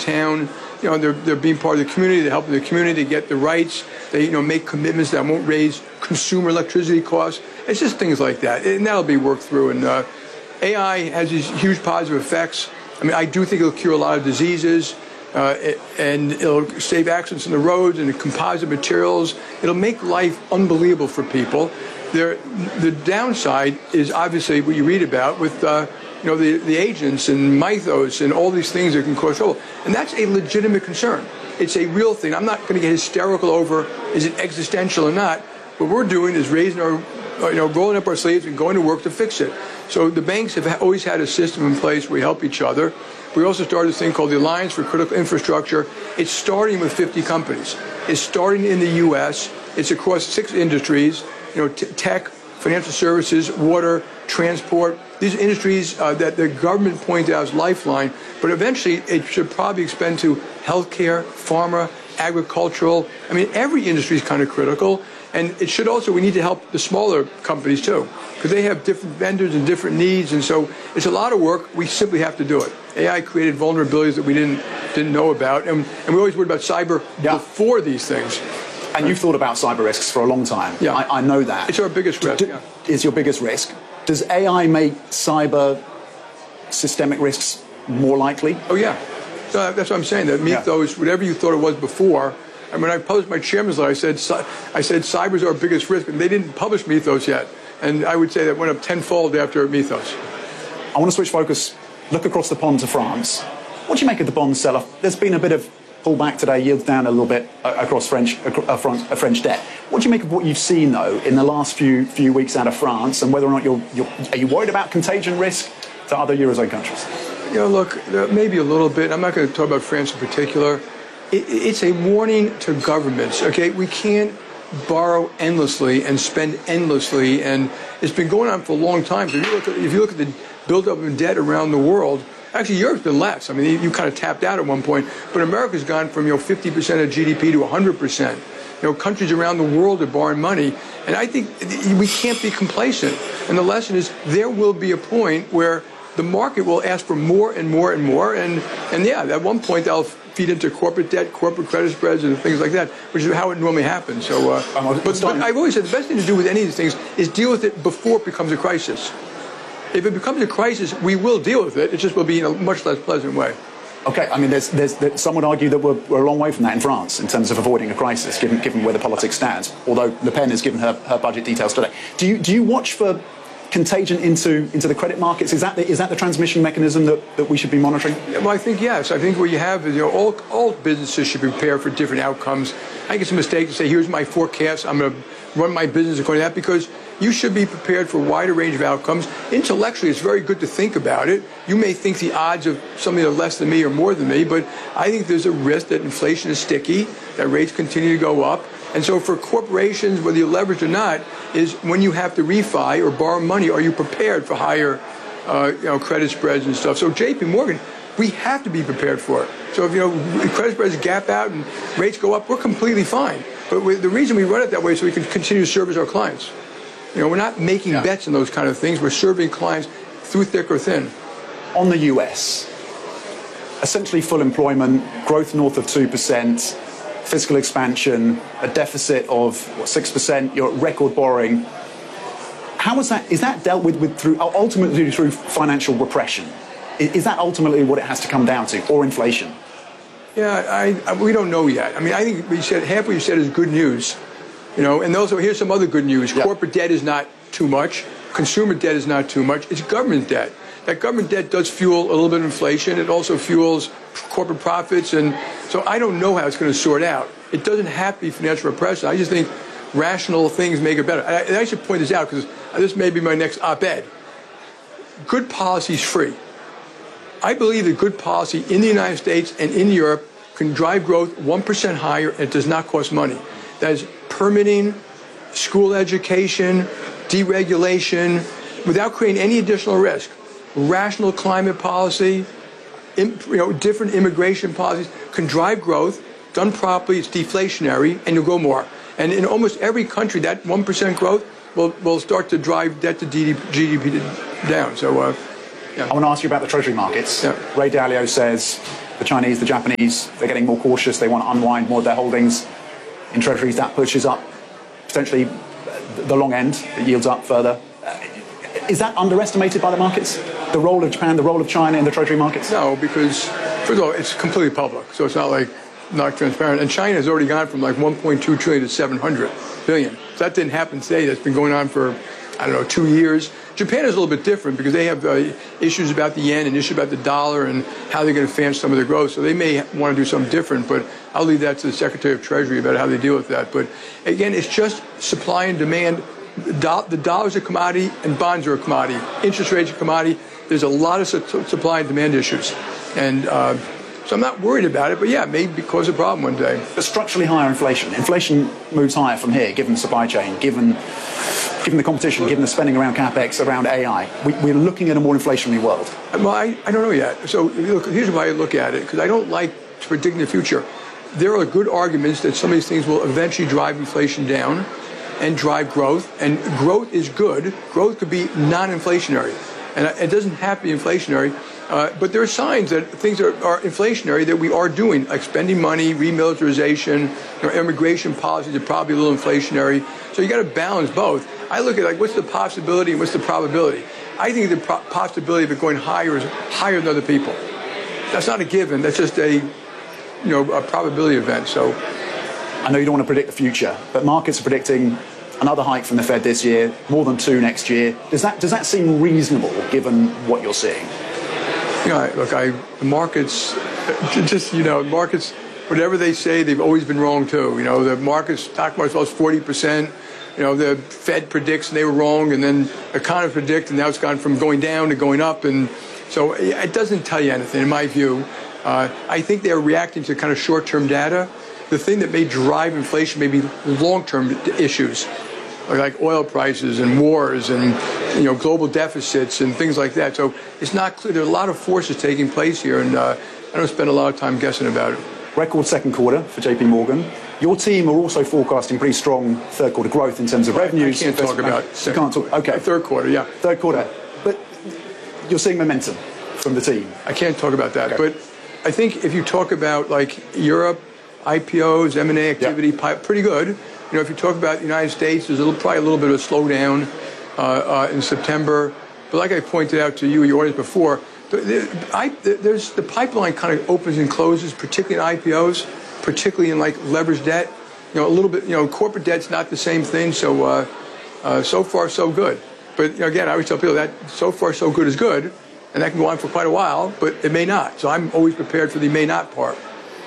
town. They're being part of the community. They're helping the community to get the rights. They make commitments that won't raise consumer electricity costs. It's just things like that, and that'll be worked through. And AI has these huge positive effects. I mean, I do think it'll cure a lot of diseases, and it'll save accidents on the roads and the composite materials. It'll make life unbelievable for people. The downside is obviously what you read about with the agents and mythos and all these things that can cause trouble. And that's a legitimate concern. It's a real thing. I'm not going to get hysterical over is it existential or not. What we're doing is raising our, rolling up our sleeves and going to work to fix it. So the banks have always had a system in place where we help each other. We also started this thing called the Alliance for Critical Infrastructure. It's starting with 50 companies. It's starting in the U.S. It's across 6 industries, tech, financial services, water, transport. These are industries that the government points out as lifeline, but eventually it should probably expand to healthcare, pharma, agricultural. I mean, every industry is kind of critical, and it should also, we need to help the smaller companies too, because they have different vendors and different needs, and so it's a lot of work. We simply have to do it. AI created vulnerabilities that we didn't know about, and we always worried about cyber before these things. And you've thought about cyber risks for a long time. Yeah. I know that. It's our biggest risk. It's your biggest risk. Does AI make cyber systemic risks more likely? Oh, yeah. So that's what I'm saying. That mythos, whatever you thought it was before. And when I published my chairman's letter, I said cyber is our biggest risk, and they didn't publish mythos yet. And I would say that went up tenfold after mythos. I want to switch focus, look across the pond to France. What do you make of the bond sell-off? There's been a bit of pullback today, yields down a little bit across French debt. What do you make of what you've seen, though, in the last few weeks out of France, and whether or not are you worried about contagion risk to other Eurozone countries? Look, maybe a little bit. I'm not going to talk about France in particular. It's a warning to governments, okay? We can't borrow endlessly and spend endlessly, and it's been going on for a long time. So if you look at the buildup of debt around the world, actually, Europe's been less. I mean, you kind of tapped out at one point, but America's gone from 50% of GDP to 100%. Countries around the world are borrowing money, and I think we can't be complacent. And the lesson is there will be a point where the market will ask for more and more and more, and at one point they'll feed into corporate debt, corporate credit spreads, and things like that, which is how it normally happens. So, but I've always said the best thing to do with any of these things is deal with it before it becomes a crisis. If it becomes a crisis, we will deal with it. It just will be in a much less pleasant way. Okay, I mean, some would argue that we're a long way from that in France in terms of avoiding a crisis, given where the politics stands. Although Le Pen has given her budget details today. Do you watch for contagion into the credit markets? Is that the transmission mechanism that we should be monitoring? Well, I think yes. I think what you have is all businesses should prepare for different outcomes. I think it's a mistake to say, here's my forecast, I'm going to run my business according to that, because you should be prepared for a wider range of outcomes. Intellectually, it's very good to think about it. You may think the odds of something that's less than me or more than me, but I think there's a risk that inflation is sticky, that rates continue to go up. And so for corporations, whether you're leveraged or not, is when you have to refi or borrow money, are you prepared for higher credit spreads and stuff? So JP Morgan, we have to be prepared for it. So if credit spreads gap out and rates go up, we're completely fine. But the reason we run it that way is so we can continue to service our clients. We're not making bets on those kind of things. We're serving clients through thick or thin. On the US, essentially full employment, growth north of 2%, fiscal expansion, a deficit of 6%, you're at record borrowing. How is that dealt with through ultimately through financial repression? Is that ultimately what it has to come down to, or inflation? Yeah, we don't know yet. I mean, I think half what you said is good news. And also here's some other good news. Yeah. Corporate debt is not too much. Consumer debt is not too much. It's government debt. That government debt does fuel a little bit of inflation. It also fuels corporate profits. And so I don't know how it's going to sort out. It doesn't have to be financial repression. I just think rational things make it better. And I should point this out because this may be my next op-ed. Good policy is free. I believe that good policy in the United States and in Europe can drive growth 1% higher, and it does not cost money. That is permitting, school education, deregulation, without creating any additional risk. Rational climate policy, different immigration policies can drive growth. Done properly, it's deflationary, and you'll grow more. And in almost every country, that 1% growth will start to drive debt to GDP down. So, I want to ask you about the Treasury markets. Yeah. Ray Dalio says The Chinese, the Japanese, they're getting more cautious. They want to unwind more of their holdings in treasuries. That pushes up potentially the long end. It yields up further. Is that underestimated by the markets? The role of Japan, the role of China in the treasury markets? No, because, first of all, it's completely public, so it's not like not transparent. And China has already gone from like 1.2 trillion to 700 billion. So that didn't happen today. That's been going on for, I don't know, 2 years. Japan is a little bit different because they have issues about the yen and issues about the dollar and how they're going to finance some of their growth. So they may want to do something different, but I'll leave that to the Secretary of Treasury about how they deal with that. But again, it's just supply and demand. The dollar's a commodity and bonds are a commodity. Interest rates are a commodity. There's a lot of supply and demand issues. And so I'm not worried about it, but yeah, it may cause a problem one day. But structurally higher inflation. Inflation moves higher from here, given the supply chain, given the competition, given the spending around CapEx, around AI. We're looking at a more inflationary world. Well, I don't know yet. So look, here's why I look at it, because I don't like predicting the future. There are good arguments that some of these things will eventually drive inflation down and drive growth, and growth is good. Growth could be non-inflationary, and it doesn't have to be inflationary, but there are signs that things are inflationary that we are doing, like spending money, remilitarization, immigration policies are probably a little inflationary, so you got to balance both. I look at like what's the possibility and what's the probability. I think the possibility of it going higher is higher than other people. That's not a given, that's just a probability event. So I know you don't want to predict the future, but markets are predicting another hike from the Fed this year, more than 2 next year. Does that seem reasonable given what you're seeing? The markets, markets, whatever they say, they've always been wrong too. The stock market lost 40%. The Fed predicts and they were wrong, and then economists predict, and now it's gone from going down to going up, and so it doesn't tell you anything, in my view. I think they're reacting to kind of short-term data. The thing that may drive inflation may be long-term issues, like oil prices and wars and global deficits and things like that. So it's not clear. There are a lot of forces taking place here, and I don't spend a lot of time guessing about it. Record second quarter for JP Morgan. Your team are also forecasting pretty strong third quarter growth in terms of revenues. I can't talk about you can't talk. Okay, third quarter, yeah. Third quarter, but you're seeing momentum from the team. I can't talk about that, Okay. but I think if you talk about like Europe, IPOs, M&A activity, pretty good. If you talk about the United States, there's probably a little bit of a slowdown in September. But like I pointed out to you and your audience before, there's the pipeline kind of opens and closes, particularly in IPOs, particularly in like leveraged debt. A little bit, corporate debt's not the same thing. So so far so good. But again, I always tell people that so far so good is good, and that can go on for quite a while, but it may not. So I'm always prepared for the may not part.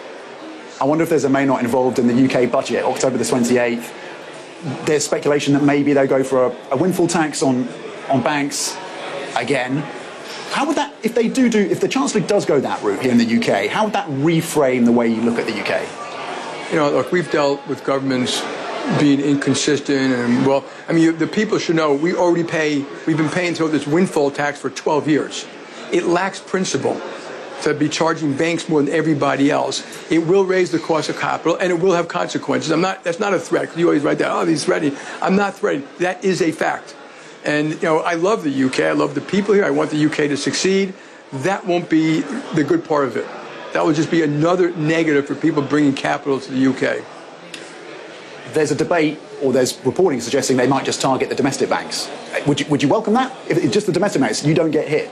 I wonder if there's a may not involved in the UK budget, October the 28th. There's speculation that maybe they'll go for a windfall tax on banks again. How would that, if the Chancellor does go that route here in the UK, how would that reframe the way you look at the UK? Look, we've dealt with governments being inconsistent, and the people should know we've been paying this windfall tax for 12 years. It lacks principle to be charging banks more than everybody else. It will raise the cost of capital, and it will have consequences. That's not a threat. You always write that, he's threatening. I'm not threatening. That is a fact. And, I love the UK. I love the people here. I want the UK to succeed. That won't be the good part of it. That will just be another negative for people bringing capital to the UK. There's a debate, or there's reporting suggesting they might just target the domestic banks. Would you welcome that? If it's just the domestic banks, you don't get hit.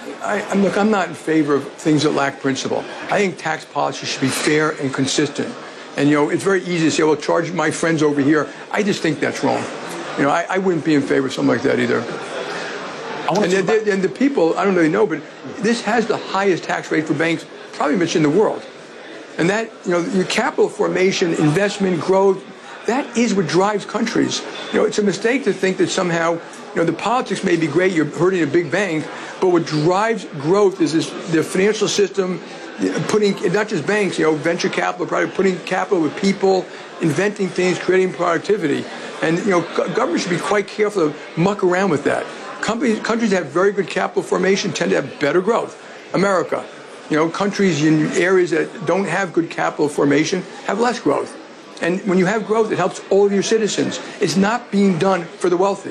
I'm not in favor of things that lack principle. I think tax policy should be fair and consistent. And, it's very easy to say, well, charge my friends over here. I just think that's wrong. I wouldn't be in favor of something like that either. And the people, I don't really know, but this has the highest tax rate for banks probably much in the world. And that, your capital formation, investment, growth, that is what drives countries. It's a mistake to think that somehow, the politics may be great, you're hurting a big bank, but what drives growth is the financial system, putting, not just banks, venture capital, probably putting capital with people, inventing things, creating productivity. And, government should be quite careful to muck around with that. Countries that have very good capital formation tend to have better growth. America, countries in areas that don't have good capital formation have less growth. And when you have growth, it helps all of your citizens. It's not being done for the wealthy.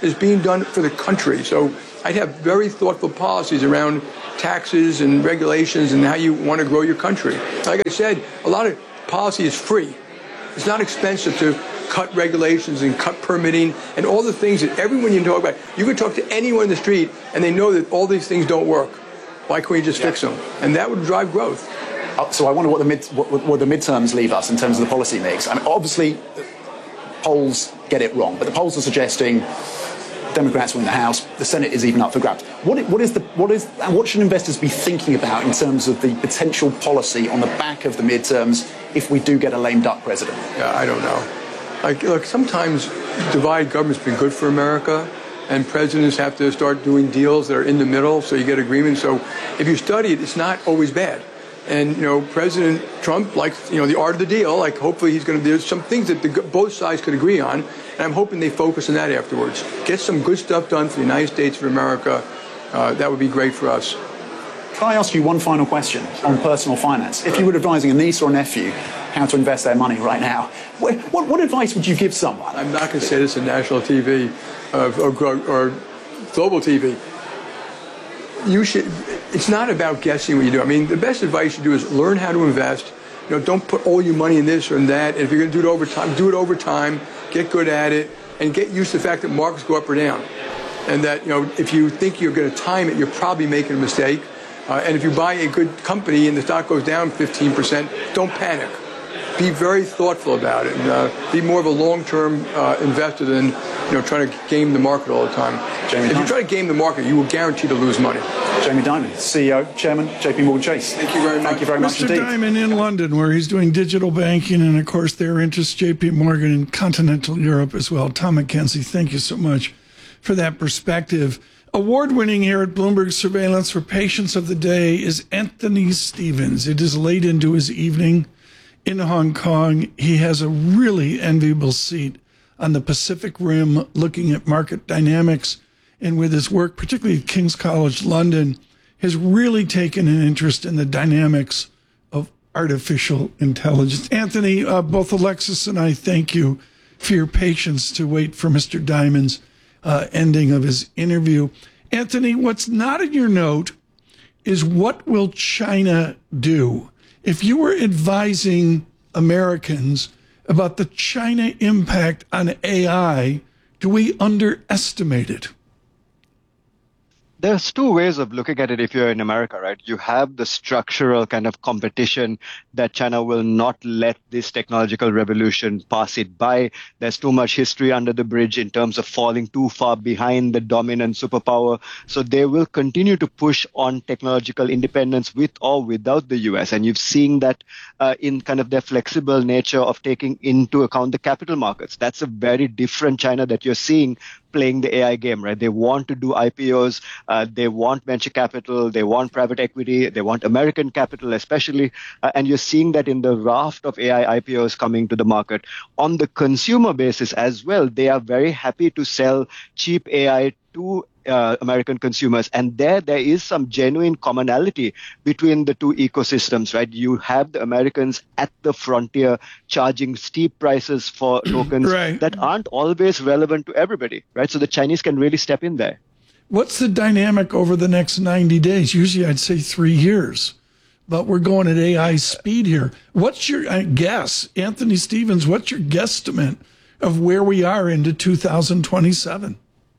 is being done for the country. So I'd have very thoughtful policies around taxes and regulations and how you want to grow your country. Like I said, a lot of policy is free. It's not expensive to cut regulations and cut permitting and all the things that everyone you talk about. You can talk to anyone in the street and they know that all these things don't work. Why can't we just fix them? And that would drive growth. So I wonder what the midterms leave us in terms of the policy mix. I mean, obviously, polls get it wrong, but the polls are suggesting Democrats win the House. The Senate is even up for grabs. What should investors be thinking about in terms of the potential policy on the back of the midterms if we do get a lame duck president? Yeah, I don't know. Look, sometimes divided government's been good for America, and presidents have to start doing deals that are in the middle, so you get agreement. So if you study it, it's not always bad. And, President Trump likes, the art of the deal. Like, hopefully there's some things that both sides could agree on. And I'm hoping they focus on that afterwards. Get some good stuff done for the United States of America. That would be great for us. Can I ask you one final question on personal finance? If you were advising a niece or a nephew how to invest their money right now, what advice would you give someone? I'm not going to say this on national TV or global TV. It's not about guessing what you do. I mean, the best advice you do is learn how to invest. Don't put all your money in this or in that. And if you're going to do it over time, get good at it, and get used to the fact that markets go up or down. And that, if you think you're going to time it, you're probably making a mistake. And if you buy a good company and the stock goes down 15%, don't panic. Be very thoughtful about it, and be more of a long-term investor than trying to game the market all the time. If you try to game the market, you will guarantee to lose money. Jamie Dimon, CEO, Chairman, JP Morgan Chase. Thank you very much. Thank you very much indeed. Mr. Dimon in London, where he's doing digital banking, and of course their interests, JP Morgan in continental Europe as well. Tom McKenzie, thank you so much for that perspective. Award-winning here at Bloomberg Surveillance for Patience of the Day is Anthony Stevens. It is late into his evening in Hong Kong. He has a really enviable seat on the Pacific Rim looking at market dynamics, and with his work, particularly at King's College London, has really taken an interest in the dynamics of artificial intelligence. Anthony, both Alexis and I thank you for your patience to wait for Mr. Dimon's ending of his interview. Anthony, what's not in your note is what will China do? If you were advising Americans about the China impact on AI, do we underestimate it? There's two ways of looking at it if you're in America, right? You have the structural kind of competition that China will not let this technological revolution pass it by. There's too much history under the bridge in terms of falling too far behind the dominant superpower. So they will continue to push on technological independence with or without the US. And you've seen that in kind of their flexible nature of taking into account the capital markets. That's a very different China that you're seeing playing the AI game, right? They want to do IPOs, they want venture capital, they want private equity, they want American capital especially, and you're seeing that in the raft of AI IPOs coming to the market. On the consumer basis as well, they are very happy to sell cheap AI to American consumers. And there is some genuine commonality between the two ecosystems, right? You have the Americans at the frontier charging steep prices for tokens right. that aren't always relevant to everybody, right? So the Chinese can really step in there. What's the dynamic over the next 90 days? Usually I'd say 3 years, but we're going at AI speed here. What's your guess, Anthony Stevens, what's your guesstimate of where we are into 2027?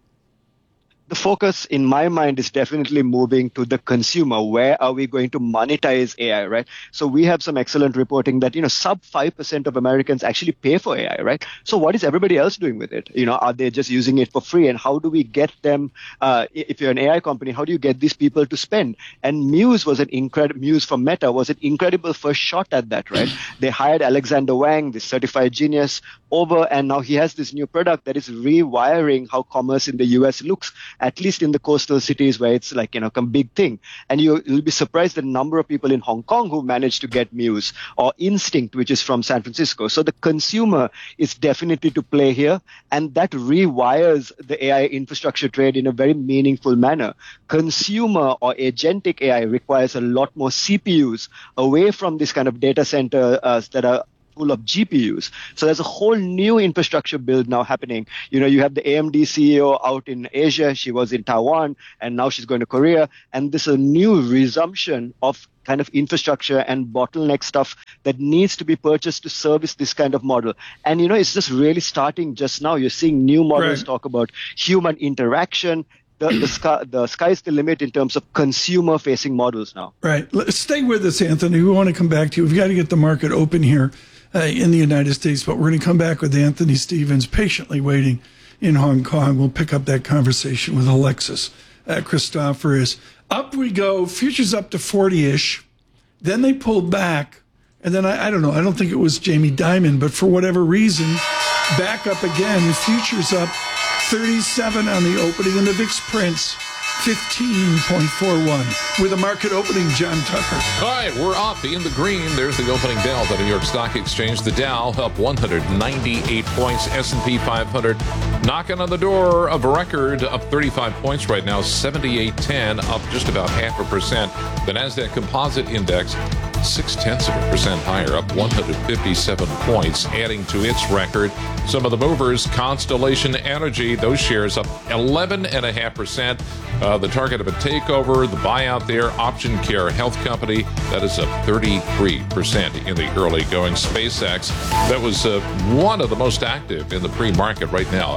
The focus in my mind is definitely moving to the consumer. Where are we going to monetize AI, right? So we have some excellent reporting that, sub 5% of Americans actually pay for AI, right? So what is everybody else doing with it? Are they just using it for free? And how do we get them, if you're an AI company, how do you get these people to spend? And Muse from Meta was an incredible first shot at that, right? They hired Alexander Wang, this certified genius, over, and now he has this new product that is rewiring how commerce in the US looks, at least in the coastal cities where it's like, a big thing. And you'll be surprised the number of people in Hong Kong who managed to get Muse, or Instinct, which is from San Francisco. So the consumer is definitely to play here, and that rewires the AI infrastructure trade in a very meaningful manner. Consumer or agentic AI requires a lot more CPUs away from this kind of data center that are pool of GPUs. So there's a whole new infrastructure build now happening. You have the AMD CEO out in Asia. She was in Taiwan, and now she's going to Korea. And this is a new resumption of kind of infrastructure and bottleneck stuff that needs to be purchased to service this kind of model. And, it's just really starting just now. You're seeing new models talk about human interaction. The sky's the limit in terms of consumer-facing models now. Right. Stay with us, Anthony. We want to come back to you. We've got to get the market open here in the United States, but we're going to come back with Anthony Stevens, patiently waiting in Hong Kong. We'll pick up that conversation with Alexis Christoforous. Up we go. Futures up to 40-ish. Then they pulled back. And then, I don't know, I don't think it was Jamie Dimon, but for whatever reason, back up again. Futures up 37 on the opening, and the VIX prints 15.41. With the market opening, John Tucker. All right, we're up in the green. There's the opening bell at the New York Stock Exchange. The Dow up 198 points. S&P 500 knocking on the door of a record, up 35 points right now, 78.10, up just about 0.5%. The Nasdaq Composite Index 0.6% higher, up 157 points, adding to its record. Some of the movers, Constellation Energy, those shares up 11.5%. The target of a takeover, the buyout there, Option Care Health Company, that is up 33% in the early going. SpaceX, that was one of the most active in the pre-market right now,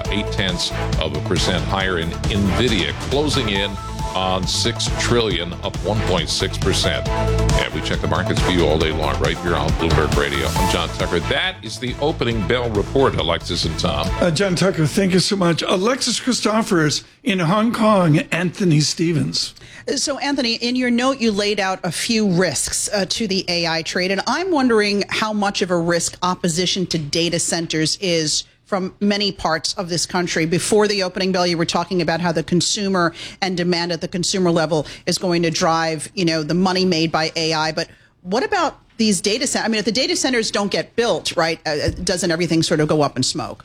0.8% higher. In NVIDIA closing in on $6 trillion, up 1.6%. And we check the markets for you all day long right here on Bloomberg Radio. I'm John Tucker. That is the opening bell report, Alexis and Tom. John Tucker, thank you so much. Alexis Christoforous in Hong Kong, Anthony Stevens. So, Anthony, in your note, you laid out a few risks to the AI trade. And I'm wondering how much of a risk opposition to data centers is from many parts of this country. Before the opening bell, you were talking about how the consumer and demand at the consumer level is going to drive, the money made by AI. But what about these data centers? I mean, if the data centers don't get built, right, doesn't everything sort of go up in smoke?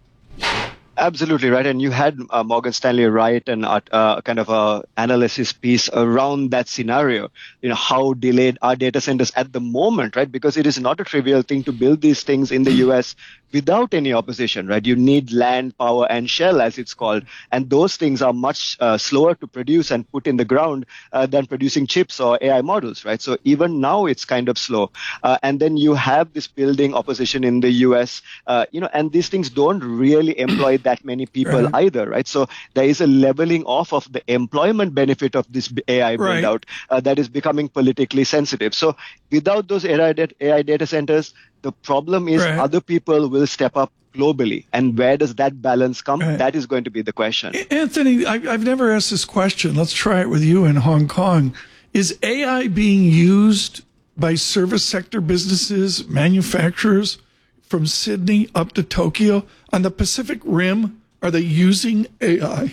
Absolutely right. And you had Morgan Stanley write an kind of a analysis piece around that scenario, how delayed are data centers at the moment, right? Because it is not a trivial thing to build these things in the US without any opposition, right? You need land, power, and shell, as it's called. And those things are much slower to produce and put in the ground than producing chips or AI models, right? So even now it's kind of slow. And then you have this building opposition in the US, and these things don't really employ that many people either, right? So there is a leveling off of the employment benefit of this AI build-out that is becoming politically sensitive. So without those AI data centers, the problem is other people will step up globally. And where does that balance come? That is going to be the question. Anthony, I've never asked this question. Let's try it with you in Hong Kong. Is AI being used by service sector businesses, manufacturers from Sydney up to Tokyo? On the Pacific Rim, are they using AI?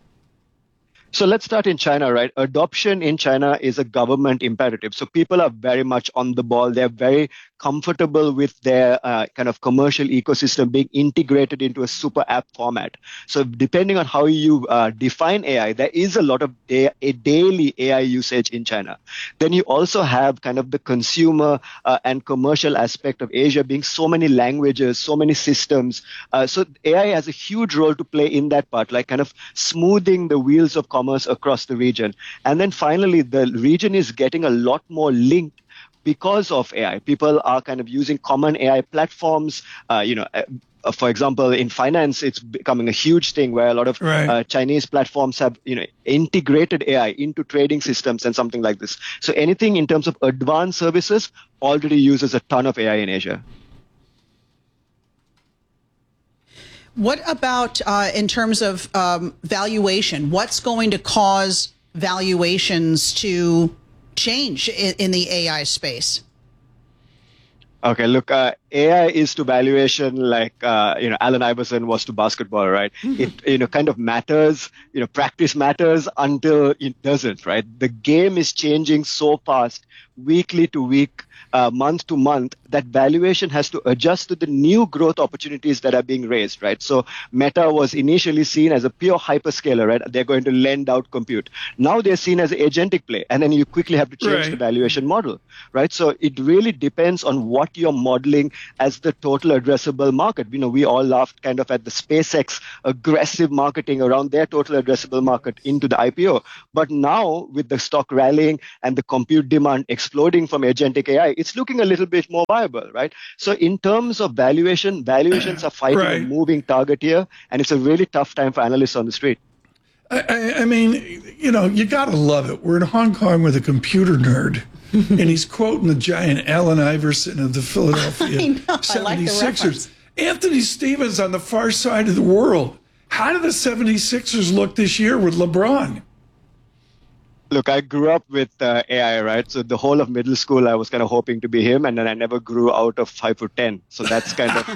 So let's start in China, right? Adoption in China is a government imperative. So people are very much on the ball. They're very comfortable with their kind of commercial ecosystem being integrated into a super app format. So depending on how you define AI, there is a lot of a daily AI usage in China. Then you also have kind of the consumer and commercial aspect of Asia being so many languages, so many systems. So AI has a huge role to play in that part, like kind of smoothing the wheels of commerce across the region. And then finally, the region is getting a lot more linked because of AI. People are kind of using common AI platforms. For example, in finance, it's becoming a huge thing where a lot of Chinese platforms have, integrated AI into trading systems and something like this. So anything in terms of advanced services already uses a ton of AI in Asia. What about in terms of valuation? What's going to cause valuations to change in the AI space? Okay, look, AI is to valuation like, Allen Iverson was to basketball, right? It, kind of matters, practice matters until it doesn't, right? The game is changing so fast, weekly to week, month to month, that valuation has to adjust to the new growth opportunities that are being raised, right? So Meta was initially seen as a pure hyperscaler, right? They're going to lend out compute. Now they're seen as an agentic play, and then you quickly have to change the valuation model, right? So it really depends on what you're modeling as the total addressable market. We all laughed kind of at the SpaceX aggressive marketing around their total addressable market into the IPO. But now with the stock rallying and the compute demand exploding from agentic AI, it's looking a little bit more viable, right? So in terms of valuations are fighting a moving target here, and it's a really tough time for analysts on the street. I mean, you got to love it. We're in Hong Kong with a computer nerd, and he's quoting the giant Allen Iverson of the Philadelphia 76ers. Anthony Stevens on the far side of the world. How do the 76ers look this year with LeBron? Look, I grew up with AI, right? So the whole of middle school, I was kind of hoping to be him, and then I never grew out of 5'10". So that's kind of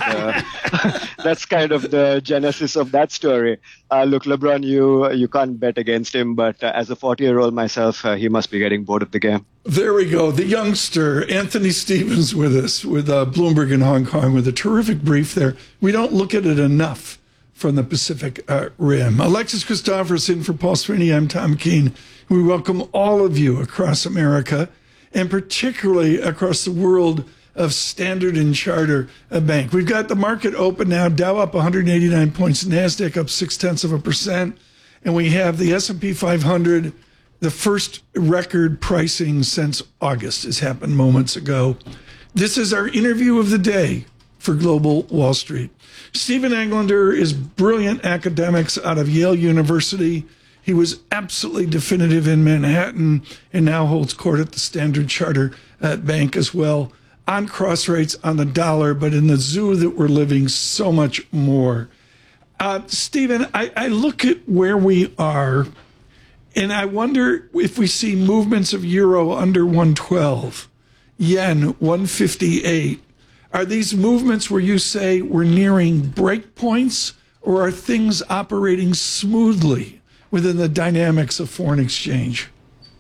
the genesis of that story. Look, LeBron, you can't bet against him, but as a 40-year-old myself, he must be getting bored of the game. There we go. The youngster, Anthony Stevens, with us, with Bloomberg in Hong Kong, with a terrific brief there. We don't look at it enough from the Pacific Rim. Alexis Christopherson for Paul Sweeney. I'm Tom Keene. We welcome all of you across America, and particularly across the world of Standard & Chartered Bank. We've got the market open now, Dow up 189 points, NASDAQ up 0.6%, and we have the S&P 500, the first record pricing since August has happened moments ago. This is our interview of the day for Global Wall Street. Stephen Englander is brilliant academics out of Yale University. He was absolutely definitive in Manhattan and now holds court at the Standard Chartered Bank as well, on cross rates on the dollar, but in the zoo that we're living, so much more. Stephen, I look at where we are, and I wonder if we see movements of euro under 112, yen 158. Are these movements where you say we're nearing break points, or are things operating smoothly within the dynamics of foreign exchange?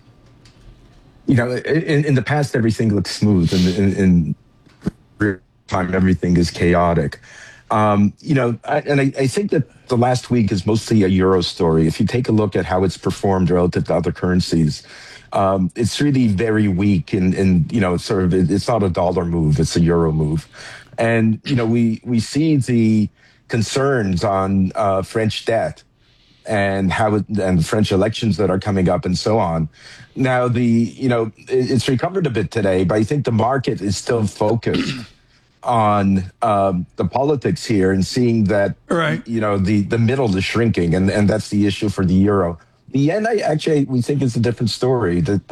In the past, everything looks smooth, and in real time, everything is chaotic. I think that the last week is mostly a euro story. If you take a look at how it's performed relative to other currencies, it's really very weak, and it's not a dollar move, it's a euro move. And, we see the concerns on French debt and the French elections that are coming up and so on. Now, it's recovered a bit today, but I think the market is still focused on the politics here and seeing that, the middle is shrinking, and that's the issue for the euro. The yen, we think is a different story, that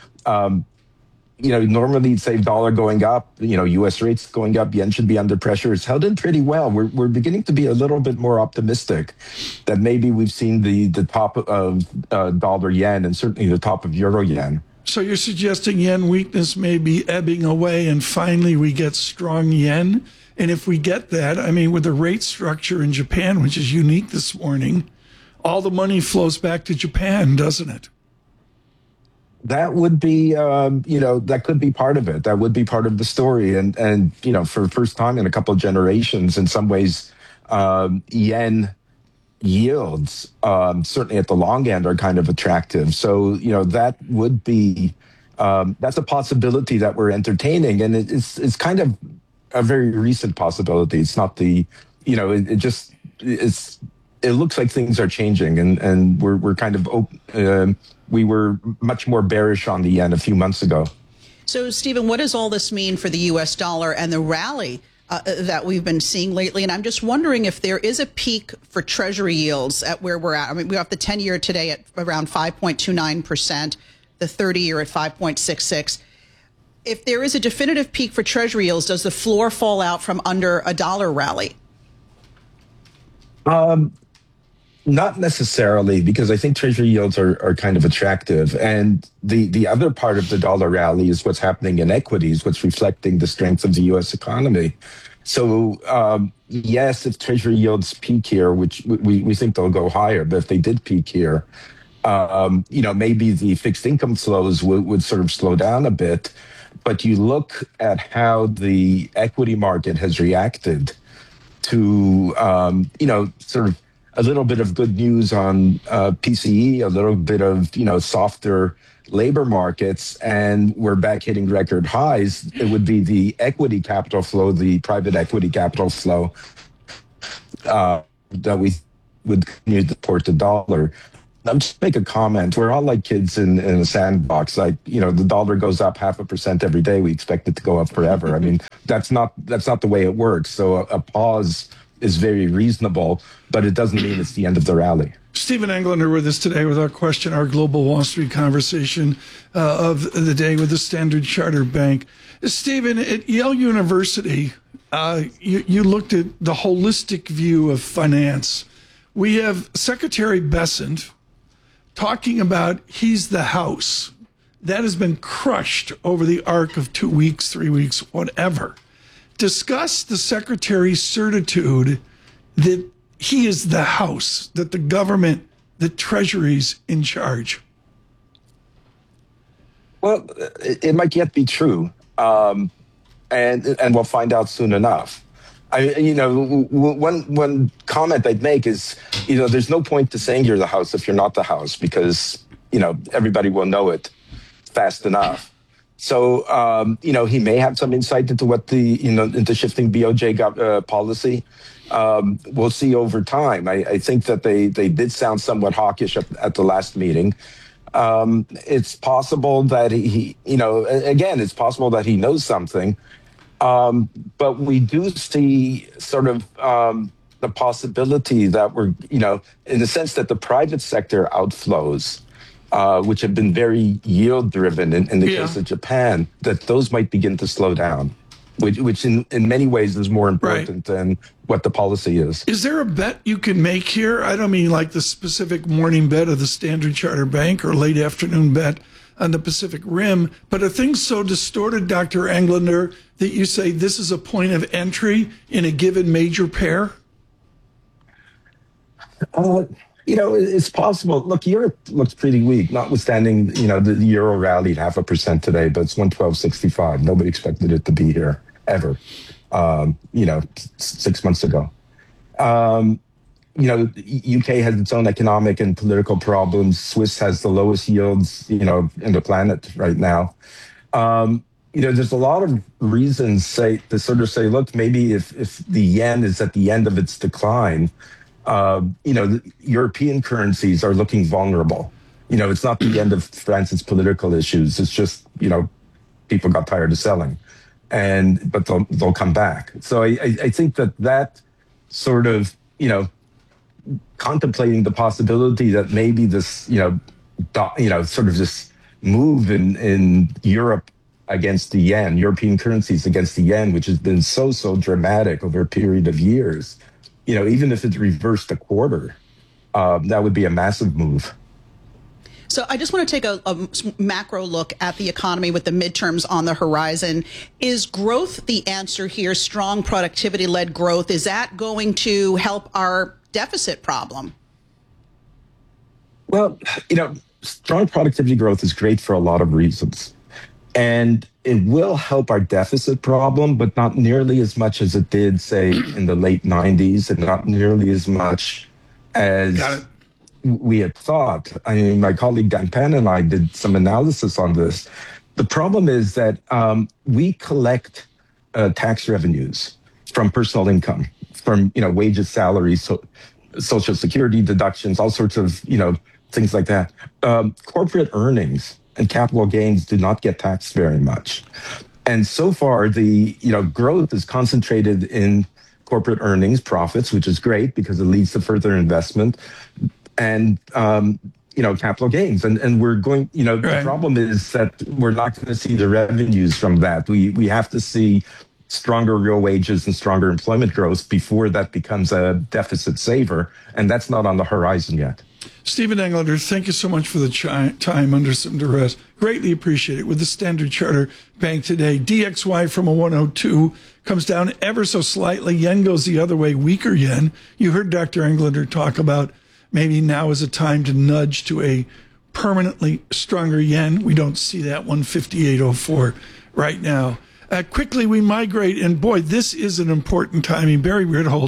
normally you'd say dollar going up, U.S. rates going up, yen should be under pressure. It's held in pretty well. We're beginning to be a little bit more optimistic that maybe we've seen the top of dollar yen and certainly the top of euro yen. So you're suggesting yen weakness may be ebbing away and finally we get strong yen? And if we get that, with the rate structure in Japan, which is unique this morning, all the money flows back to Japan, doesn't it? That would be, that could be part of it. That would be part of the story. And for the first time in a couple of generations, in some ways, yen yields, certainly at the long end, are kind of attractive. So, that would be, that's a possibility that we're entertaining. And it's kind of a very recent possibility. It's not it looks like things are changing, and we're kind of we were much more bearish on the yen a few months ago. So, Stephen, what does all this mean for the U.S. dollar and the rally that we've been seeing lately? And I'm just wondering if there is a peak for Treasury yields at where we're at. We have the 10-year today at around 5.29%, the 30-year at 5.66%. If there is a definitive peak for Treasury yields, does the floor fall out from under a dollar rally? Not necessarily, because I think Treasury yields are kind of attractive. And the other part of the dollar rally is what's happening in equities, what's reflecting the strength of the U.S. economy. So, yes, if Treasury yields peak here, which we think they'll go higher, but if they did peak here, maybe the fixed income flows would sort of slow down a bit. But you look at how the equity market has reacted to, sort of a little bit of good news on PCE, a little bit of softer labor markets, and we're back hitting record highs, it would be the equity capital flow, the private equity capital flow that we would continue to support the dollar. I'll just make a comment. We're all like kids in a sandbox. Like, the dollar goes up 0.5% every day. We expect it to go up forever. I mean, that's not the way it works. So a pause is very reasonable, but it doesn't mean it's the end of the rally. Stephen Englander with us today with our question, our global Wall Street conversation of the day with the Standard Chartered Bank. Stephen, at Yale University, you looked at the holistic view of finance. We have Secretary Bessent talking about he's the house. That has been crushed over the arc of 2 weeks, 3 weeks, whatever. Discuss the Secretary's certitude that he is the house, that the government, the Treasury's in charge. Well, it might yet be true, and we'll find out soon enough. One comment I'd make is, there's no point to saying you're the house if you're not the house, because everybody will know it fast enough. So he may have some insight into what into shifting BOJ policy. We'll see over time. I think that they did sound somewhat hawkish at the last meeting. It's possible that it's possible that he knows something. But we do see sort of the possibility that we're, in the sense that the private sector outflows, which have been very yield driven in the case of Japan, that those might begin to slow down, which in many ways is more important than what the policy is. Is there a bet you can make here? I don't mean like the specific morning bet of the Standard Chartered Bank or late afternoon bet on the Pacific Rim, but are things so distorted, Dr. Englander, that you say this is a point of entry in a given major pair? It's possible. Look, Europe looks pretty weak, notwithstanding, the euro rallied 0.5% today, but it's 112.65. Nobody expected it to be here ever, 6 months ago. UK has its own economic and political problems. Swiss has the lowest yields, in the planet right now. There's a lot of reasons to sort of say, look, maybe if the yen is at the end of its decline, the European currencies are looking vulnerable. It's not the end of France's political issues. It's just, people got tired of selling, but they'll come back. So I think that sort of, contemplating the possibility that maybe this, sort of this move in Europe against the yen, European currencies against the yen, which has been so dramatic over a period of years, even if it reversed a quarter, that would be a massive move. So I just want to take a macro look at the economy with the midterms on the horizon. Is growth the answer here? Strong productivity-led growth, is that going to help our deficit problem? Well, strong productivity growth is great for a lot of reasons. And it will help our deficit problem, but not nearly as much as it did, say, in the late 90s, and not nearly as much as we had thought. I mean, my colleague Dan Pan and I did some analysis on this. The problem is that we collect tax revenues from personal income, from wages, salaries, Social Security deductions, all sorts of things like that. Corporate earnings and capital gains do not get taxed very much, and so far the growth is concentrated in corporate earnings, profits, which is great because it leads to further investment, and capital gains, and we're going. The problem is that we're not going to see the revenues from that. We have to see stronger real wages and stronger employment growth before that becomes a deficit saver, and that's not on the horizon yet. Stephen Englander, thank you so much for the time under some duress. Greatly appreciate it. With the Standard Chartered Bank today, DXY from a 102 comes down ever so slightly. Yen goes the other way, weaker yen. You heard Dr. Englander talk about maybe now is a time to nudge to a permanently stronger yen. We don't see that 158.04 right now. Quickly, we migrate, and boy, this is an important timing. Barry Ritholtz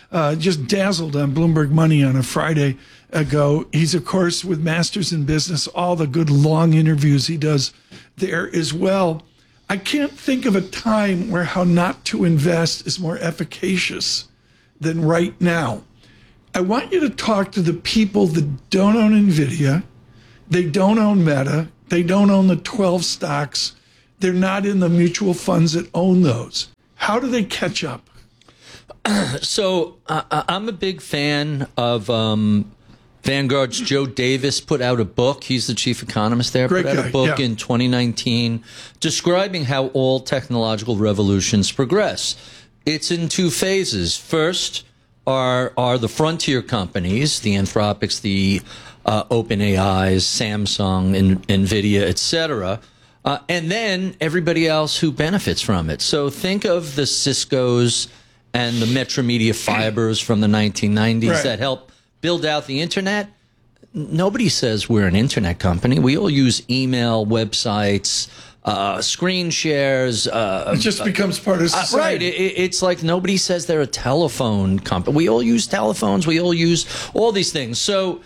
just dazzled on Bloomberg Money on a Friday ago. He's, of course, with Masters in Business, all the good long interviews he does there as well. I can't think of a time where how not to invest is more efficacious than right now. I want you to talk to the people that don't own NVIDIA, they don't own Meta, they don't own the 12 stocks, they're not in the mutual funds that own those. How do they catch up? So I'm a big fan of Vanguard's Joe Davis put out a book. He's the chief economist there. Great put out guy, a book yeah. in 2019 describing how all technological revolutions progress. It's in two phases. First are the frontier companies, the Anthropics, the OpenAIs, Samsung, NVIDIA, etc., and then everybody else who benefits from it. So think of the Ciscos and the Metromedia Fibers from the 1990s Right. that helped build out the internet. Nobody says we're an internet company. We all use email, websites, screen shares. It just becomes part of Right. society. It's like nobody says they're a telephone company. We all use telephones. We all use all these things. So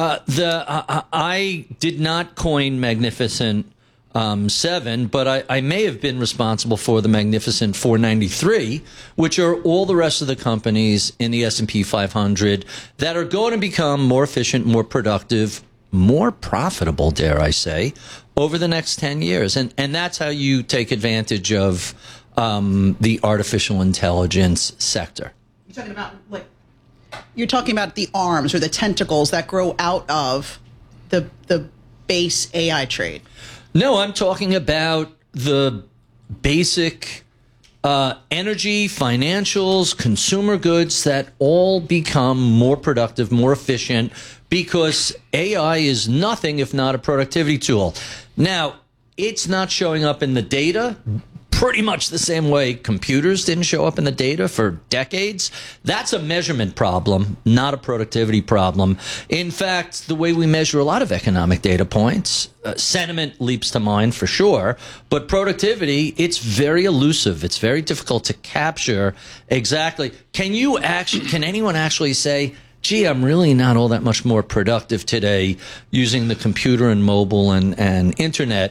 I did not coin Magnificent 7, but I may have been responsible for the Magnificent 493, which are all the rest of the companies in the S&P 500 that are going to become more efficient, more productive, more profitable, dare I say, over the next 10 years. And that's how you take advantage of the artificial intelligence sector. You're talking about the arms or the tentacles that grow out of the base AI trade. No, I'm talking about the basic energy, financials, consumer goods that all become more productive, more efficient, because AI is nothing if not a productivity tool. Now, it's not showing up in the data pretty much the same way computers didn't show up in the data for decades. That's a measurement problem, not a productivity problem. In fact, the way we measure a lot of economic data points, sentiment leaps to mind for sure, but productivity, it's very elusive. It's very difficult to capture exactly. Can anyone actually say, gee, I'm really not all that much more productive today using the computer and mobile and internet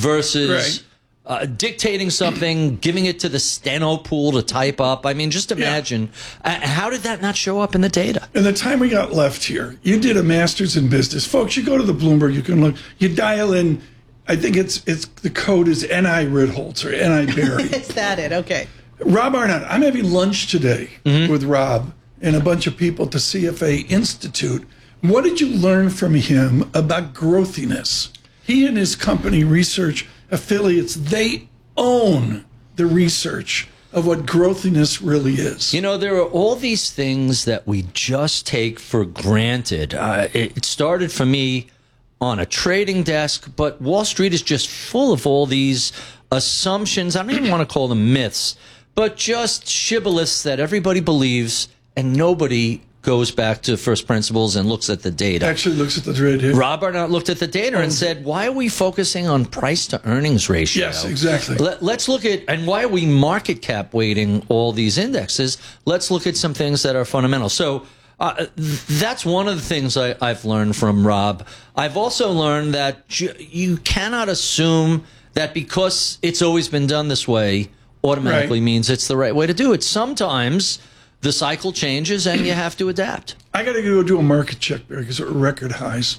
versus dictating something, giving it to the steno pool to type up? I mean, just imagine. How did that not show up in the data? In the time we got left here, you did a master's in business. Folks, you go to the Bloomberg, you can look, you dial in, I think it's the code is N.I. Ritholtz or N.I. Berry. Is that it? Okay. Rob Arnott, I'm having lunch today with Rob and a bunch of people at the CFA Institute. What did you learn from him about growthiness? He and his company, Research Affiliates, they own the research of what growthiness really is. You know, there are all these things that we just take for granted. It started for me on a trading desk, but Wall Street is just full of all these assumptions. I don't even want to call them myths, but just shibboleths that everybody believes and nobody goes back to first principles and looks at the data. Actually looks at the data. Rob Arnott looked at the data and said, why are we focusing on price to earnings ratio? Yes, exactly. Let's look at, and why are we market cap weighting all these indexes? Let's look at some things that are fundamental. So that's one of the things I've learned from Rob. I've also learned that you cannot assume that because it's always been done this way automatically means it's the right way to do it. Sometimes the cycle changes and you have to adapt. I got to go do a market check, Barry, because we're at record highs.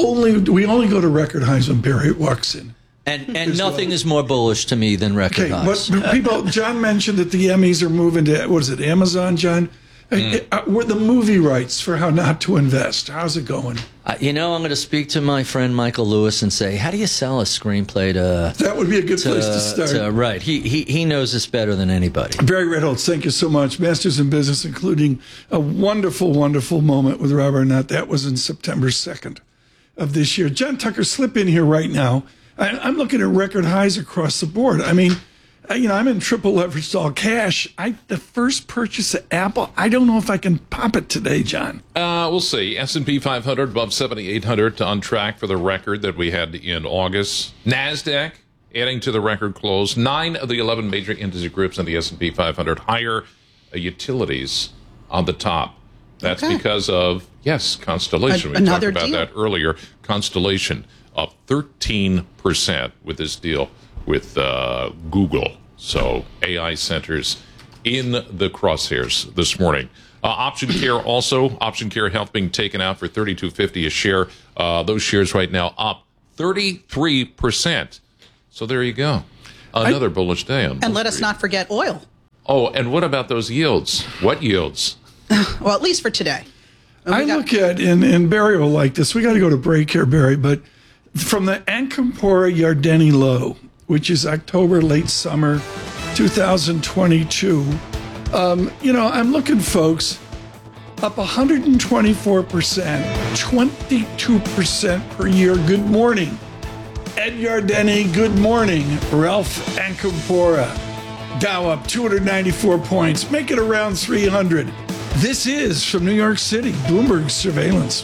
We only go to record highs when Barry walks in. And nothing is more bullish to me than record highs. But John mentioned that the Emmys are moving to, what is it, Amazon, John? We're the movie rights for how not to invest. How's it going? I'm going to speak to my friend Michael Lewis and say, how do you sell a screenplay to... That would be a good place to start. Right. He knows this better than anybody. Barry Ritholtz, thank you so much. Masters in Business, including a wonderful, wonderful moment with Rob Arnott. That was in September 2nd of this year. John Tucker, slip in here right now. I'm looking at record highs across the board. I mean, I'm in triple leveraged all cash. The first purchase of Apple, I don't know if I can pop it today, John. We'll see. S&P 500 above 7,800 on track for the record that we had in August. NASDAQ adding to the record close. 9 of the 11 major industry groups in the S&P 500 higher. Utilities on the top. That's because of, yes, Constellation. We talked Another about deal. that earlier. Constellation up 13% with this deal with Google. So AI centers in the crosshairs this morning. Option Care also. Option Care Health being taken out for $32.50 a share. Those shares right now up 33%. So there you go. Another bullish day on Wall And let us Street. not forget oil. Oh, and what about those yields? What yields? Well, at least for today. I look at, and Barry will like this. We got to go to break here, Barry, but from the Ancampora Yardeni low, which is October, late summer 2022, I'm looking, folks, up 124%, 22% per year. Good morning. Ed Yardeni, good morning. Ralph Ancampora, Dow up 294 points. Make it around 300. This is from New York City, Bloomberg Surveillance.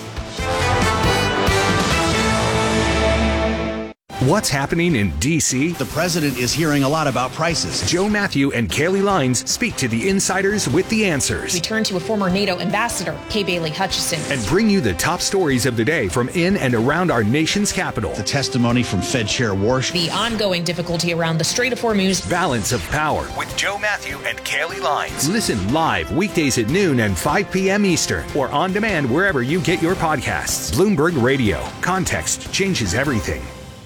What's happening in D.C.? The president is hearing a lot about prices. Joe Matthew and Kaylee Lines speak to the insiders with the answers. We turn to a former NATO ambassador, Kay Bailey Hutchison. And bring you the top stories of the day from in and around our nation's capital. The testimony from Fed Chair Warsh. The ongoing difficulty around the Strait of Hormuz. Balance of Power with Joe Matthew and Kaylee Lines. Listen live weekdays at noon and 5 p.m. Eastern or on demand wherever you get your podcasts. Bloomberg Radio. Context changes everything.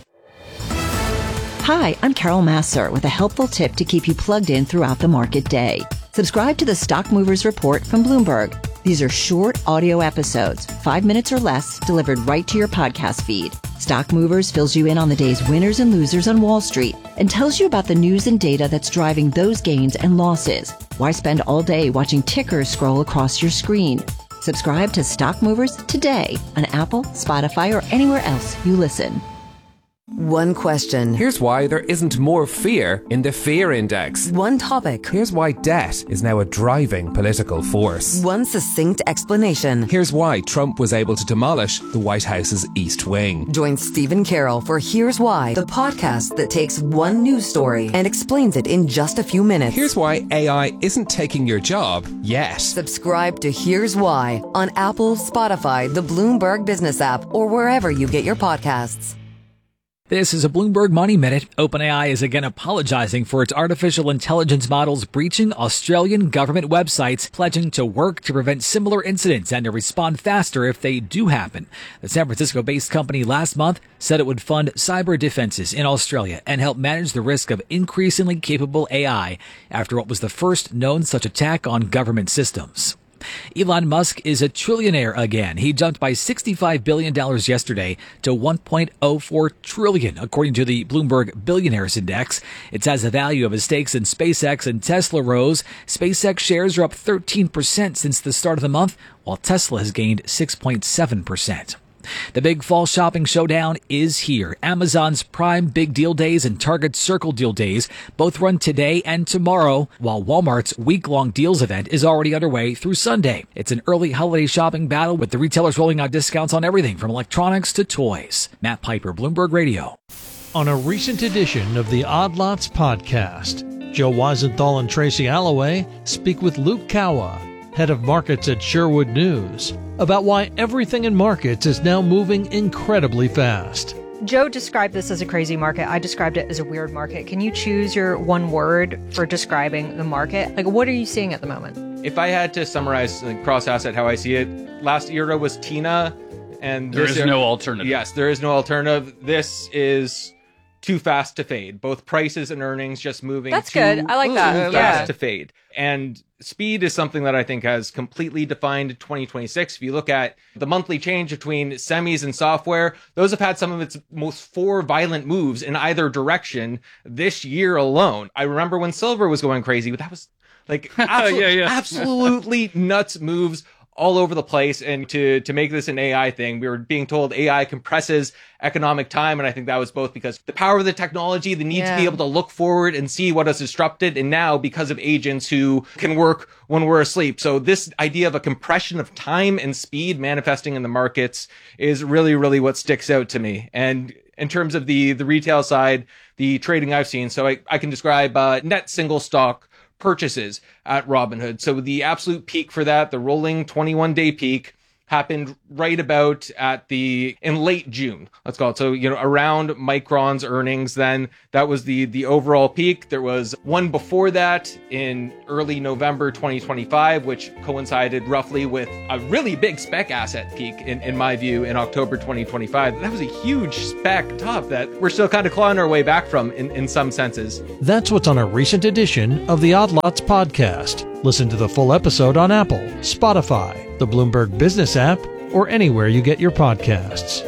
Hi, I'm Carol Masser with a helpful tip to keep you plugged in throughout the market day. Subscribe to the Stock Movers Report from Bloomberg. These are short audio episodes, 5 minutes or less, delivered right to your podcast feed. Stock Movers fills you in on the day's winners and losers on Wall Street and tells you about the news and data that's driving those gains and losses. Why spend all day watching tickers scroll across your screen? Subscribe to Stock Movers today on Apple, Spotify, or anywhere else you listen. One question. Here's why there isn't more fear in the fear index. One topic. Here's why debt is now a driving political force. One succinct explanation. Here's why Trump was able to demolish the White House's East Wing. Join Stephen Carroll for Here's Why, the podcast that takes one news story and explains it in just a few minutes. Here's why AI isn't taking your job yet. Subscribe to Here's Why on Apple, Spotify, the Bloomberg Business app, or wherever you get your podcasts. This is a Bloomberg Money Minute. OpenAI is again apologizing for its artificial intelligence models breaching Australian government websites, pledging to work to prevent similar incidents and to respond faster if they do happen. The San Francisco-based company last month said it would fund cyber defenses in Australia and help manage the risk of increasingly capable AI after what was the first known such attack on government systems. Elon Musk is a trillionaire again. He jumped by $65 billion yesterday to $1.04 trillion, according to the Bloomberg Billionaires Index. It's as the value of his stakes in SpaceX and Tesla rose. SpaceX shares are up 13% since the start of the month, while Tesla has gained 6.7%. The big fall shopping showdown is here. Amazon's Prime Big Deal Days and Target's Circle Deal Days both run today and tomorrow, while Walmart's week-long deals event is already underway through Sunday. It's an early holiday shopping battle with the retailers rolling out discounts on everything from electronics to toys. Matt Piper, Bloomberg Radio. On a recent edition of the Odd Lots podcast, Joe Weisenthal and Tracy Alloway speak with Luke Kawa, head of markets at Sherwood News, about why everything in markets is now moving incredibly fast. Joe described this as a crazy market. I described it as a weird market. Can you choose your one word for describing the market? Like, what are you seeing at the moment? If I had to summarize cross-asset how I see it, last era was TINA, and there is no alternative. Yes, there is no alternative. This is too fast to fade. Both prices and earnings just moving. That's good. I like that. Too fast to fade. And speed is something that I think has completely defined 2026. If you look at the monthly change between semis and software, those have had some of its most four violent moves in either direction this year alone. I remember when silver was going crazy, but that was like absolutely nuts moves all over the place. And to make this an AI thing, we were being told AI compresses economic time. And I think that was both because the power of the technology, the need to be able to look forward and see what has disrupted. And now because of agents who can work when we're asleep. So this idea of a compression of time and speed manifesting in the markets is really, really what sticks out to me. And in terms of the retail side, the trading I've seen, so I can describe net single stock purchases at Robinhood. So the absolute peak for that, the rolling 21-day peak, happened right about in late June, let's call it. So, around Micron's earnings, then that was the overall peak. There was one before that in early November 2025, which coincided roughly with a really big spec asset peak, in my view, in October 2025. That was a huge spec top that we're still kind of clawing our way back from in some senses. That's what's on a recent edition of the Odd Lots podcast. Listen to the full episode on Apple, Spotify, the Bloomberg Business app, or anywhere you get your podcasts.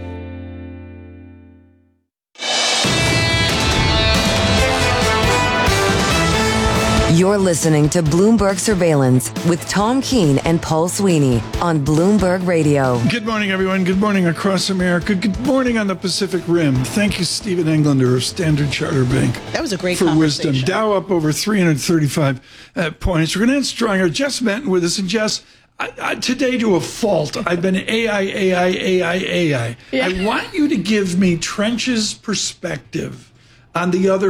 You're listening to Bloomberg Surveillance with Tom Keene and Paul Sweeney on Bloomberg Radio. Good morning, everyone. Good morning across America. Good morning on the Pacific Rim. Thank you, Stephen Englander of Standard Chartered Bank. That was a great for wisdom. Dow up over 335 points. We're going to end stronger. Jess Benton with us. And Jess, today to a fault, I've been AI. Yeah. I want you to give me Trench's perspective on the other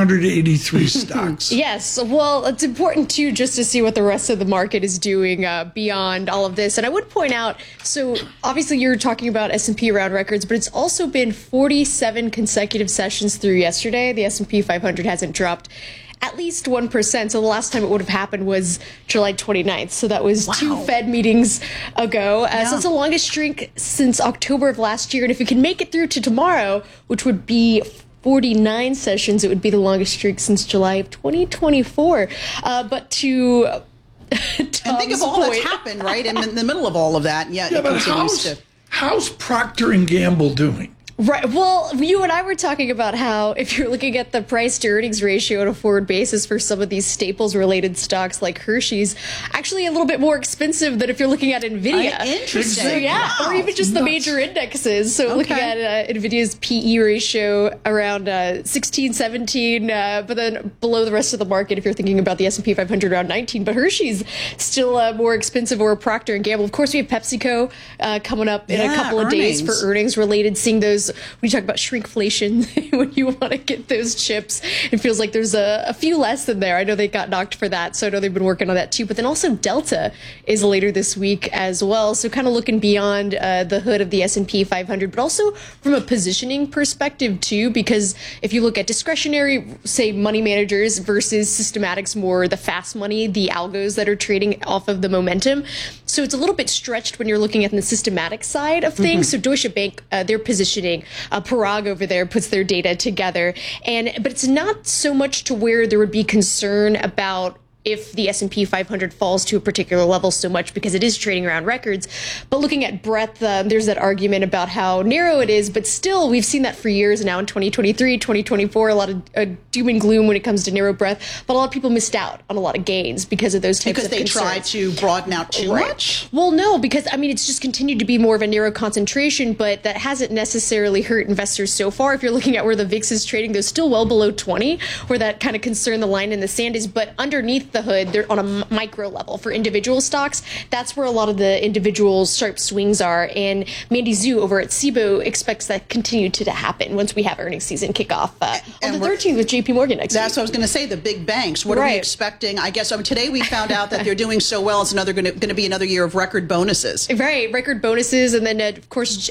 483 stocks. Yes. Well, it's important, too, just to see what the rest of the market is doing beyond all of this. And I would point out, so obviously you're talking about S&P around records, but it's also been 47 consecutive sessions through yesterday. The S&P 500 hasn't dropped at least 1%. So the last time it would have happened was July 29th. So that was 2 Fed meetings ago. So it's the longest streak since October of last year. And if we can make it through to tomorrow, which would be 49 sessions, it would be the longest streak since July of 2024. But to Tom's and think of all point, that's happened, right? And in the middle of all of that, it but how's Procter & Gamble doing? Right. Well, you and I were talking about how if you're looking at the price to earnings ratio on a forward basis for some of these staples related stocks like Hershey's, actually a little bit more expensive than if you're looking at NVIDIA. Interesting. So, yeah. Wow. Or even just the major indexes. So looking at NVIDIA's PE ratio around 16, 17, but then below the rest of the market if you're thinking about the S&P 500 around 19. But Hershey's still more expensive, or Procter & Gamble. Of course, we have PepsiCo coming up in a couple of days for earnings related, seeing those. When you talk about shrinkflation, when you want to get those chips, it feels like there's a few less than there. I know they got knocked for that, so I know they've been working on that too. But then also Delta is later this week as well. So kind of looking beyond the hood of the S&P 500, but also from a positioning perspective too, because if you look at discretionary, say money managers versus systematics, more the fast money, the algos that are trading off of the momentum. So it's a little bit stretched when you're looking at the systematic side of things. So Deutsche Bank, they're positioning. Parag over there puts their data together, but it's not so much to where there would be concern about if the S&P 500 falls to a particular level so much, because it is trading around records. But looking at breadth, there's that argument about how narrow it is, but still we've seen that for years now in 2023, 2024, a lot of doom and gloom when it comes to narrow breadth, but a lot of people missed out on a lot of gains because of those types of concerns. Because they tried to broaden out too much? Well, no, because it's just continued to be more of a narrow concentration, but that hasn't necessarily hurt investors so far. If you're looking at where the VIX is trading, they're still well below 20, where that kind of concern, the line in the sand is, but underneath the hood, they're on a micro level for individual stocks. That's where a lot of the individual sharp swings are. And Mandy Zhu over at SIBO expects that continue to happen once we have earnings season kick off on the 13th with JP Morgan next week. That's what I was going to say, the big banks. What are we expecting? I guess today we found out that they're doing so well, it's going to be another year of record bonuses. Right, record bonuses. And then, of course,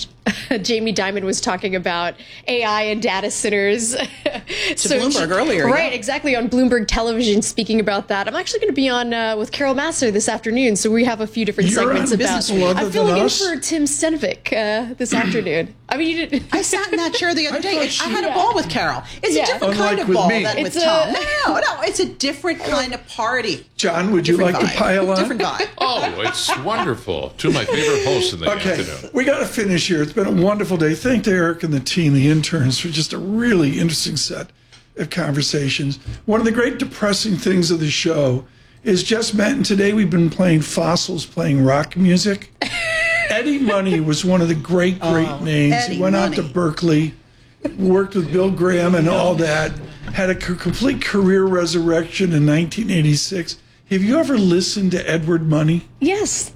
Jamie Dimon was talking about AI and data centers. To Bloomberg earlier. Right, exactly, on Bloomberg Television speaking about that. I'm actually going to be on with Carol Masser this afternoon, so we have a few different segments about. I'm filling in for Tim Stenovic this afternoon. You didn't. I sat in that chair the other day. I had a ball with Carol. It's a different kind of ball than with Tom. No, it's a different kind of party. John, would you like to pile on? Different vibe. Oh, it's wonderful. Two of my favorite hosts in the afternoon. We got to finish here. It's been a wonderful day. Thank Eric and the team, the interns, for just a really interesting set of conversations. One of the great depressing things of the show is Jess Benton. Today we've been playing Fossils, playing rock music. Eddie Money was one of the great names. Eddie he went out to Berkeley, worked with Bill Graham and all that, had a complete career resurrection in 1986. Have you ever listened to Edward Money? Yes.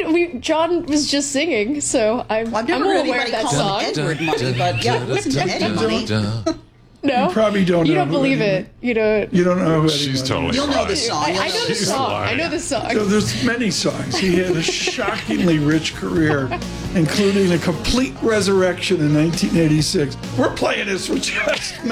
John was just singing, so I'm never well heard aware of anybody that call song. him Edward Money, but yeah, listen to Eddie Money. No, You probably don't know. You don't who believe Eddie it. You don't. You don't know who Eddie She's Money totally is. You'll know the song. I know the She's song. lying. I know the song. So there's many songs. He had a shockingly rich career, including a complete resurrection in 1986. We're playing this for just